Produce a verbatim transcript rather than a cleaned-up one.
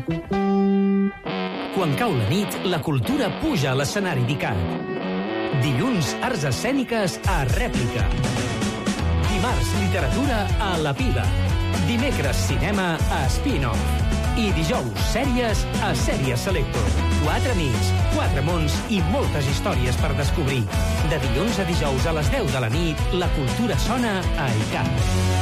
Quan cau la nit, la cultura puja a l'escenari d'ICAT. Dilluns, arts escèniques a Rèplica. Dimarts, literatura a La Pila. Dimecres, cinema a Spin-Off. I dijous, sèries a Sèries Selector. Quatre nits, quatre mons i moltes històries per descobrir. De dilluns a dijous a les deu de la nit, la cultura sona a ICAT.